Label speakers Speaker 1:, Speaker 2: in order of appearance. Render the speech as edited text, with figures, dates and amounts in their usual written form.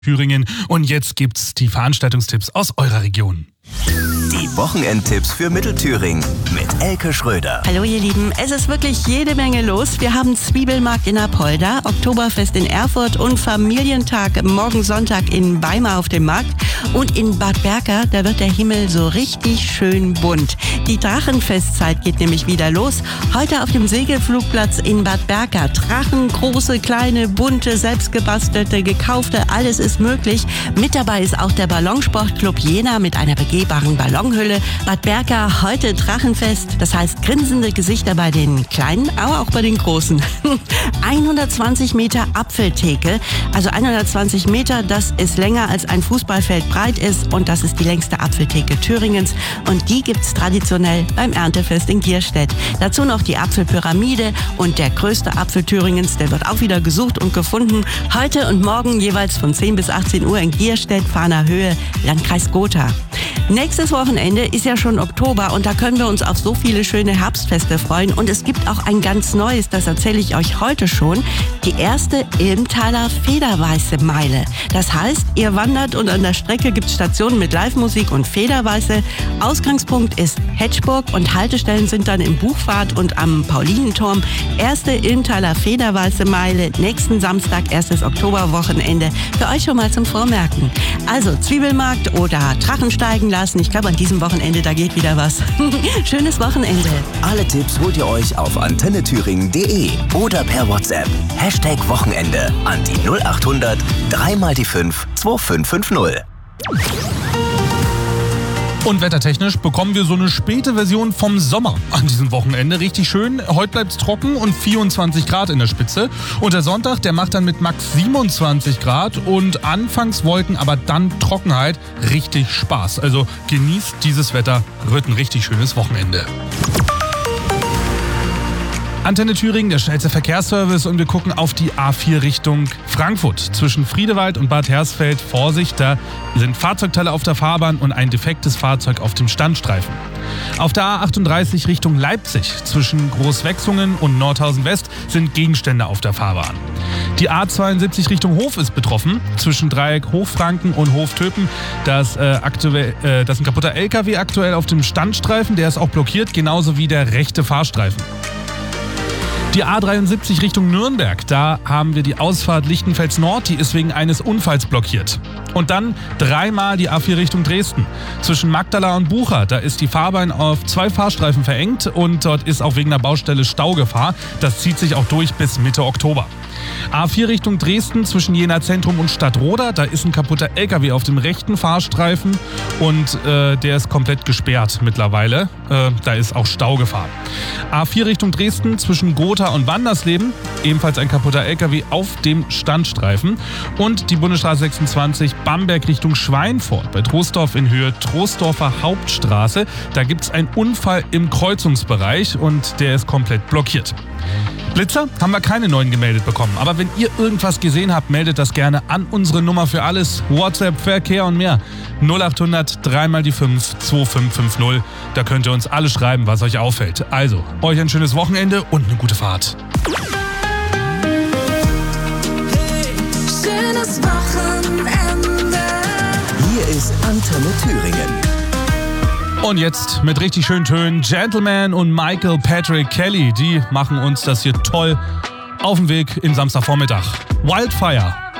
Speaker 1: Thüringen. Und jetzt gibt's die Veranstaltungstipps aus eurer Region.
Speaker 2: Die Wochenendtipps für Mittelthüringen mit Elke Schröder.
Speaker 3: Hallo ihr Lieben, es ist wirklich jede Menge los. Wir haben Zwiebelmarkt in Apolda, Oktoberfest in Erfurt und Familientag morgen Sonntag in Weimar auf dem Markt. Und in Bad Berka, da wird der Himmel so richtig schön bunt. Die Drachenfestzeit geht nämlich wieder los. Heute auf dem Segelflugplatz in Bad Berka. Drachen, große, kleine, bunte, selbstgebastelte, gekaufte, alles ist möglich. Mit dabei ist auch der Ballonsportclub Jena mit einer begehbaren Ballonhülle. Bad Berka, heute Drachenfest. Das heißt grinsende Gesichter bei den Kleinen, aber auch bei den Großen. 120 Meter Apfeltheke. Also 120 Meter, das ist länger als ein Fußballfeld breit ist. Und das ist die längste Apfeltheke Thüringens. Und die gibt's traditionell beim Erntefest in Gierstedt. Dazu noch die Apfelpyramide und der größte Apfel Thüringens. Der wird auch wieder gesucht und gefunden. Heute und morgen jeweils von 10 bis 18 Uhr in Gierstedt, Fahner Höhe, Landkreis Gotha. Nächstes Wochenende ist ja schon Oktober und da können wir uns auf so viele schöne Herbstfeste freuen. Und es gibt auch ein ganz neues, das erzähle ich euch heute schon. Die erste Ilmtaler Federweiße Meile. Das heißt, ihr wandert und an der Strecke gibt es Stationen mit Live-Musik und Federweiße. Ausgangspunkt ist Hetschburg und Haltestellen sind dann im Buchfahrt und am Paulinenturm. Erste Ilmtaler Federweiße Meile, nächsten Samstag, 1. Oktoberwochenende. Für euch schon mal zum Vormerken. Also Zwiebelmarkt oder Drachensteigen lassen. Ich glaube, an diesem Wochenende, da geht wieder was. Schönes Wochenende.
Speaker 2: Alle Tipps holt ihr euch auf antennethüringen.de oder per WhatsApp. #Wochenende an die 0800 3x5 2550.
Speaker 1: Und wettertechnisch bekommen wir so eine späte Version vom Sommer an diesem Wochenende. Richtig schön. Heute bleibt es trocken und 24 Grad in der Spitze. Und der Sonntag, der macht dann mit max 27 Grad und anfangs Wolken, aber dann Trockenheit. Richtig Spaß. Also genießt dieses Wetter. Wird ein richtig schönes Wochenende. Antenne Thüringen, der schnellste Verkehrsservice, und wir gucken auf die A4 Richtung Frankfurt. Zwischen Friedewald und Bad Hersfeld, Vorsicht, da sind Fahrzeugteile auf der Fahrbahn und ein defektes Fahrzeug auf dem Standstreifen. Auf der A38 Richtung Leipzig, zwischen Großwechsungen und Nordhausen West, sind Gegenstände auf der Fahrbahn. Die A72 Richtung Hof ist betroffen, zwischen Dreieck Hochfranken und Hof Töpen. Das ist ein kaputter LKW aktuell auf dem Standstreifen, der ist auch blockiert, genauso wie der rechte Fahrstreifen. Die A73 Richtung Nürnberg, da haben wir die Ausfahrt Lichtenfels Nord, die ist wegen eines Unfalls blockiert. Und dann dreimal die A4 Richtung Dresden. Zwischen Magdala und Bucha, da ist die Fahrbahn auf 2 Fahrstreifen verengt und dort ist auch wegen der Baustelle Staugefahr. Das zieht sich auch durch bis Mitte Oktober. A4 Richtung Dresden zwischen Jena Zentrum und Stadtroda, da ist ein kaputter LKW auf dem rechten Fahrstreifen und der ist komplett gesperrt mittlerweile. Da ist auch Staugefahr. A4 Richtung Dresden zwischen Gotha und Wandersleben, ebenfalls ein kaputter LKW auf dem Standstreifen. Und die Bundesstraße 26 Bamberg Richtung Schweinfurt bei Troisdorf in Höhe Troisdorfer Hauptstraße. Da gibt es einen Unfall im Kreuzungsbereich und der ist komplett blockiert. Blitzer haben wir keine neuen gemeldet bekommen. Aber wenn ihr irgendwas gesehen habt, meldet das gerne an unsere Nummer für alles. WhatsApp, Verkehr und mehr. 0800 3x5 2550. Da könnt ihr uns alles schreiben, was euch auffällt. Also, euch ein schönes Wochenende und eine gute Fahrt.
Speaker 4: Hey, schönes Wochenende.
Speaker 2: Hier ist Antenne Thüringen.
Speaker 1: Und jetzt mit richtig schönen Tönen Gentleman und Michael Patrick Kelly. Die machen uns das hier toll auf dem Weg in Samstagvormittag. Wildfire.